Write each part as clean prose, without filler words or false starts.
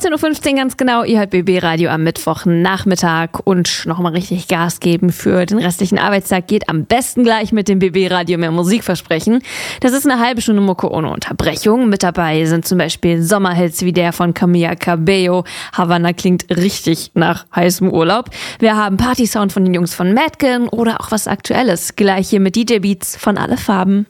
17.15 Uhr ganz genau. Ihr hört BB Radio am Mittwochnachmittag und nochmal richtig Gas geben für den restlichen Arbeitstag geht am besten gleich mit dem BB Radio mehr Musikversprechen. Das ist eine halbe Stunde Mucke ohne Unterbrechung. Mit dabei sind zum Beispiel Sommerhits wie der von Camila Cabello. Havanna klingt richtig nach heißem Urlaub. Wir haben Partysound von den Jungs von Madgen oder auch was Aktuelles. Gleich hier mit DJ Beats von Alle Farben.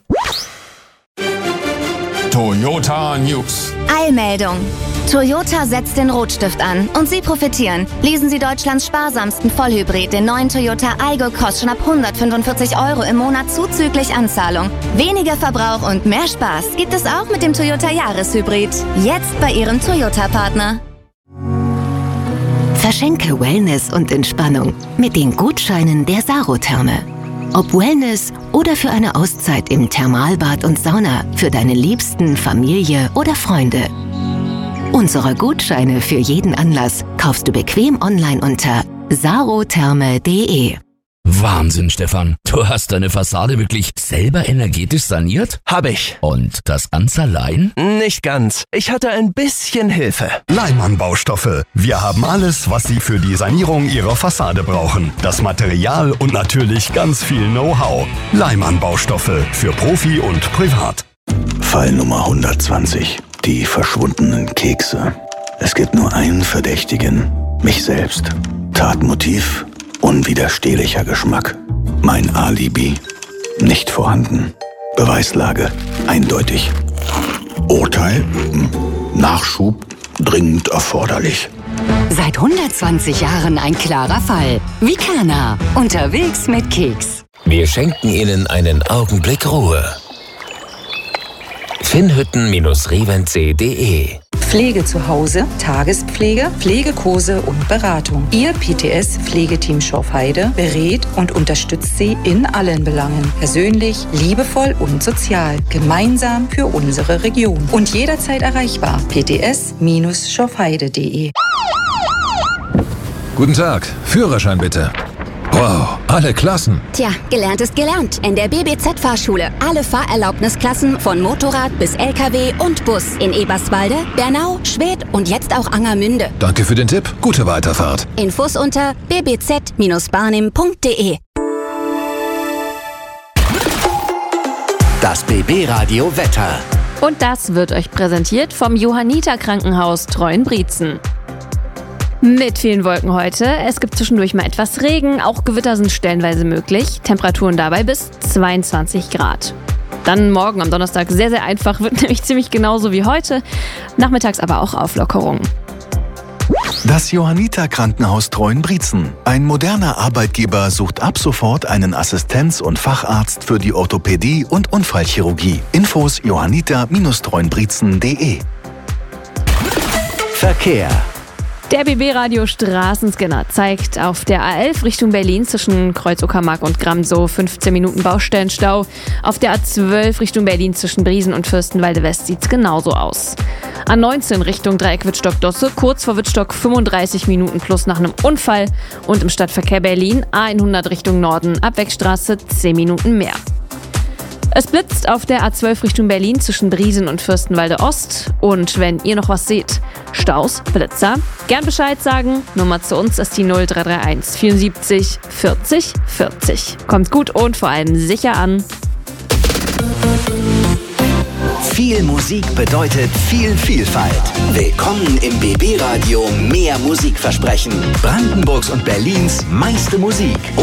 Toyota News. Eilmeldung. Toyota setzt den Rotstift an und Sie profitieren. Leasen Sie Deutschlands sparsamsten Vollhybrid, den neuen Toyota Aygo, kostet schon ab 145 Euro im Monat zuzüglich Anzahlung. Weniger Verbrauch und mehr Spaß gibt es auch mit dem Toyota Jahreshybrid. Jetzt bei Ihrem Toyota-Partner. Verschenke Wellness und Entspannung mit den Gutscheinen der Sarotherme. Ob Wellness oder für eine Auszeit im Thermalbad und Sauna für deine Liebsten, Familie oder Freunde. Unsere Gutscheine für jeden Anlass kaufst du bequem online unter sarotherme.de. Wahnsinn, Stefan. Du hast deine Fassade wirklich selber energetisch saniert? Hab ich. Und das ganz allein? Nicht ganz. Ich hatte ein bisschen Hilfe. Leimann Baustoffe. Wir haben alles, was Sie für die Sanierung Ihrer Fassade brauchen. Das Material und natürlich ganz viel Know-how. Leimann Baustoffe für Profi und Privat. Fall Nummer 120. Die verschwundenen Kekse. Es gibt nur einen Verdächtigen. Mich selbst. Tatmotiv: unwiderstehlicher Geschmack. Mein Alibi: nicht vorhanden. Beweislage: eindeutig. Urteil: Nachschub dringend erforderlich. Seit 120 Jahren ein klarer Fall. Vicana. Unterwegs mit Keks. Wir schenken Ihnen einen Augenblick Ruhe. Finnhütten-reventsee.de. Pflege zu Hause, Tagespflege, Pflegekurse und Beratung. Ihr PTS-Pflegeteam Schorfheide berät und unterstützt Sie in allen Belangen. Persönlich, liebevoll und sozial. Gemeinsam für unsere Region. Und jederzeit erreichbar. pts-schorfheide.de. Guten Tag. Führerschein bitte. Wow, alle Klassen. Tja, gelernt ist gelernt. In der BBZ-Fahrschule. Alle Fahrerlaubnisklassen von Motorrad bis LKW und Bus. In Eberswalde, Bernau, Schwedt und jetzt auch Angermünde. Danke für den Tipp. Gute Weiterfahrt. Infos unter bbz-barnim.de. Das BB Radio Wetter. Und das wird euch präsentiert vom Johanniter Krankenhaus Treuenbrietzen. Mit vielen Wolken heute. Es gibt zwischendurch mal etwas Regen. Auch Gewitter sind stellenweise möglich. Temperaturen dabei bis 22 Grad. Dann morgen am Donnerstag sehr, sehr einfach. Wird nämlich ziemlich genauso wie heute. Nachmittags aber auch Auflockerung. Das Johanniter Krankenhaus Treuenbrietzen. Ein moderner Arbeitgeber sucht ab sofort einen Assistenz- und Facharzt für die Orthopädie und Unfallchirurgie. Infos johanniter-treuenbrietzen.de. Verkehr. Der BB-Radio Straßenscanner zeigt auf der A11 Richtung Berlin zwischen Kreuz Uckermark und Gramsow 15 Minuten Baustellenstau. Auf der A12 Richtung Berlin zwischen Briesen und Fürstenwalde West sieht's genauso aus. A19 Richtung Dreieck Wittstock-Dosse, kurz vor Wittstock 35 Minuten plus nach einem Unfall. Und im Stadtverkehr Berlin A100 Richtung Norden, Abwegstraße 10 Minuten mehr. Es blitzt auf der A12 Richtung Berlin zwischen Briesen und Fürstenwalde Ost. Und wenn ihr noch was seht, Staus, Blitzer, gern Bescheid sagen. Nummer zu uns ist die 0331 74 40 40. Kommt gut und vor allem sicher an. Viel Musik bedeutet viel Vielfalt. Willkommen im BB Radio mehr Musikversprechen. Brandenburgs und Berlins meiste Musik.